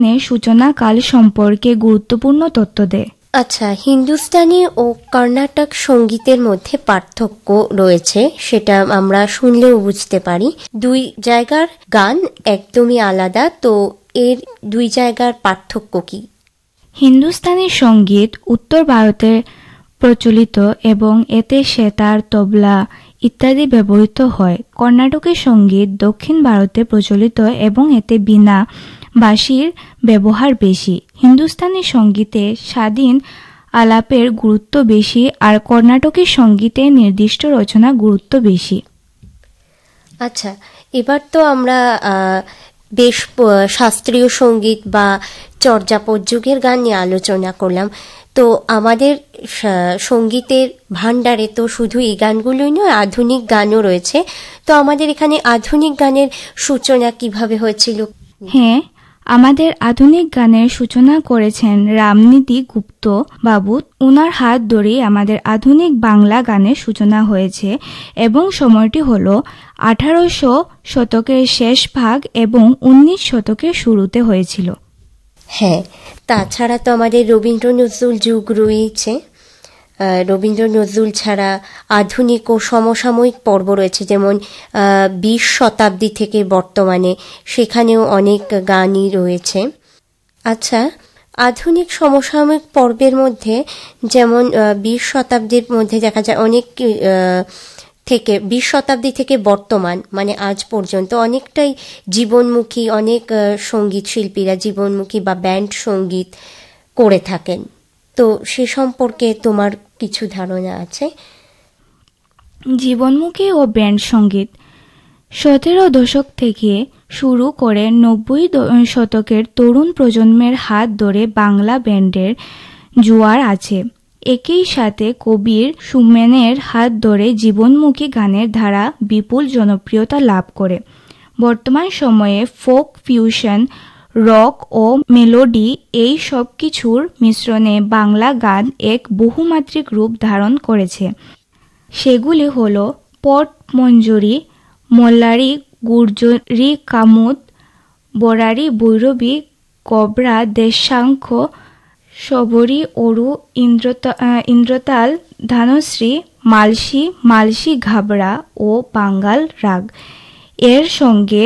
সূচনা কাল সম্পর্কে গুরুত্বপূর্ণ তথ্য দেয়। আচ্ছা, হিন্দুস্তানি ও কর্ণাটক সঙ্গীতের মধ্যে পার্থক্য রয়েছে, সেটা আমরা শুনলেও বুঝতে পারি। দুই জায়গার গান একদমই আলাদা, তো এর দুই জায়গার পার্থক্য কি? হিন্দুস্তানি সঙ্গীত উত্তর ভারতে প্রচলিত এবং এতে সেতার, তবলা ইত্যাদি ব্যবহৃত হয়। কর্ণাটকী সঙ্গীত দক্ষিণ ভারতে প্রচলিত এবং এতে বীণা, বাঁশির ব্যবহার বেশি। হিন্দুস্তানি সঙ্গীতে স্বাধীন আলাপের গুরুত্ব বেশি, আর কর্ণাটকী সঙ্গীতে নির্দিষ্ট রচনা গুরুত্ব বেশি। আচ্ছা, এবার তো আমরা বেশ শাস্ত্রীয় সঙ্গীত বা চর্যাপদ যুগের গান নিয়ে আলোচনা করলাম। তো আমাদের সঙ্গীতের ভান্ডারে তো শুধু এই গানগুলোই নয়, আধুনিক গানও রয়েছে। তো আমাদের এখানে আধুনিক গানের সূচনা কিভাবে হয়েছিল? হ্যাঁ, আমাদের আধুনিক গানের সূচনা করেছেন রামনীতি গুপ্ত বাবু। ওনার হাত ধরেই আমাদের আধুনিক বাংলা গানের সূচনা হয়েছে এবং সময়টি হল 1800 শতকের শেষ ভাগ এবং 19 শতকের শুরুতে হয়েছিল। হ্যাঁ, তাছাড়া তো আমাদের রবীন্দ্র নজরুল যুগ রয়েছে। রবীন্দ্র নজরুল ছাড়া আধুনিক ও সমসাময়িক পর্ব রয়েছে, যেমন 20 শতাব্দী থেকে বর্তমানে, সেখানেও অনেক গানই রয়েছে। আচ্ছা, আধুনিক সমসাময়িক পর্বের মধ্যে যেমন 20 শতাব্দীর মধ্যে দেখা যায় অনেক থেকে 20 শতাব্দী থেকে বর্তমান মানে আজ পর্যন্ত অনেকটাই জীবনমুখী, অনেক সঙ্গীত শিল্পীরা জীবনমুখী বা ব্যান্ড সঙ্গীত করে থাকেন। তো সে সম্পর্কে তোমার কিছু ধারণা আছে? জীবনমুখী ও ব্যান্ড সঙ্গীত 17 দশক থেকে শুরু করে 90 শতকের তরুণ প্রজন্মের হাত ধরে বাংলা ব্যান্ডের জোয়ার আছে। একই সাথে কবির সুমেনের হাত ধরে জীবনমুখী গানের ধারা বিপুল জনপ্রিয়তা লাভ করে। বর্তমান সময়ে ফোক, ফিউশন, রক ও মেলোডি এই সব কিছুর মিশ্রণে বাংলা গান এক বহুমাত্রিক রূপ ধারণ করেছে। সেগুলি হল পট মঞ্জুরি, মল্লারি, গুর্জরি, কামুদ, বরারি, ভৈরবী, কবরা, দেশাঙ্খ, শবরী, অরু, ইন্দ্রতাল, ধানশ্রী, মালসী, মালসী ঘাবড়া ও বাঙ্গাল রাগ। এর সঙ্গে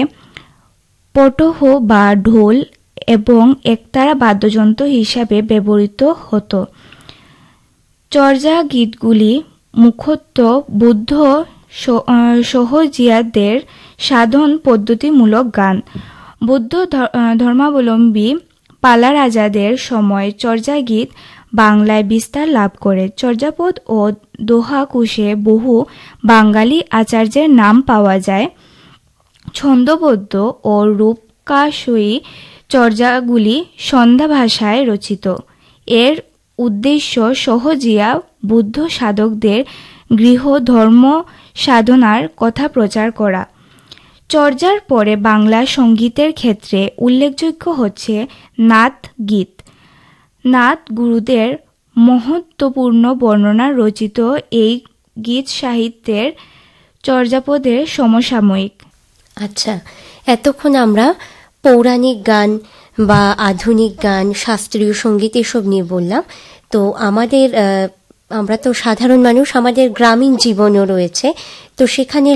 পটহ বা ঢোল এবং একতারা বাদ্যযন্ত্র হিসাবে ব্যবহৃত হতো। চর্যা গীতগুলি মুখ্যত বৌদ্ধ সহজিয়াদের সাধন পদ্ধতিমূলক গান। বৌদ্ধ ধর্মাবলম্বী পালা রাজাদের সময় চর্যা গীত বাংলায় বিস্তার লাভ করে। চর্যাপদ ও দোহা কুশে বহু বাঙালি আচার্যের নাম পাওয়া যায়। ছন্দবদ্ধ ও রূপকাশয়ী চর্যাগুলি সন্ধ্যা ভাষায় রচিত। এর উদ্দেশ্য সহজিয়া বুদ্ধ সাধকদের গৃহ ধর্ম সাধনার কথা প্রচার করা। চর্যার পরে বাংলা সঙ্গীতের ক্ষেত্রে উল্লেখযোগ্য হচ্ছে নাথ গীত। নাথ গুরুদের মহত্বপূর্ণ বর্ণনা রচিত এই গীত সাহিত্যের চর্যাপদের সমসাময়িক। আচ্ছা, এতক্ষণ আমরা পৌরাণিক গান বা আধুনিক গান, শাস্ত্রীয় সঙ্গীত এসব নিয়ে বললাম। তো আমরা তো সাধারণ মানুষ, আমাদের গ্রামীণ জীবনও রয়েছে। তো সেখানে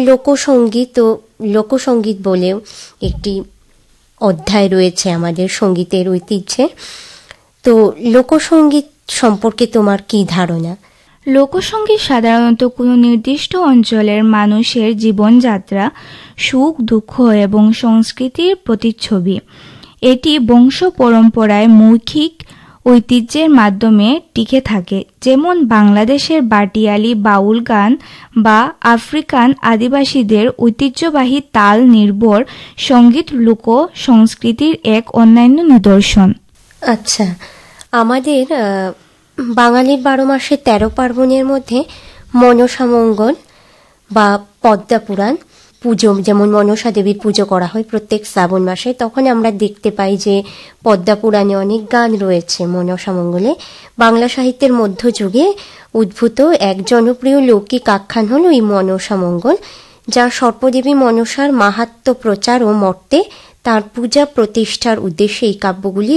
লোকসঙ্গীত বলেও একটি অধ্যায় রয়েছে আমাদের সঙ্গীতের ঐতিহ্যে। তো লোকসঙ্গীত সম্পর্কে তোমার কি ধারণা? লোকসঙ্গীত সাধারণত কোনো নির্দিষ্ট অঞ্চলের মানুষের জীবনযাত্রা, সুখ দুঃখ এবং সংস্কৃতির প্রতিচ্ছবি। এটি বংশ পরম্পরায় মৌখিক ঐতিহ্যের মাধ্যমে টিকে থাকে, যেমন বাংলাদেশের বাটিয়ালি বাউল গান বা আফ্রিকান আদিবাসীদের ঐতিহ্যবাহী তাল নির্ভর সঙ্গীত লোক সংস্কৃতির এক অন্যান্য নিদর্শন। আচ্ছা, আমাদের বাঙালির 12 মাসে 13 পার্বণের মধ্যে মনসামঙ্গল বা পদ্মা পুরাণ পুজো, যেমন মনসা দেবীর পুজো করা হয় প্রত্যেক শ্রাবণ মাসে, তখন আমরা দেখতে পাই যে পদ্মা পুরাণে অনেক গান রয়েছে মনসামঙ্গলে। বাংলা সাহিত্যের মধ্যযুগে উদ্ভূত এক জনপ্রিয় লৌকিক আখ্যান হল এই মনসামঙ্গল, যা সর্পদেবী মনসার মাহাত্ম্য প্রচার ও মর্তে তার পূজা প্রতিষ্ঠার উদ্দেশ্যে এই কাব্যগুলি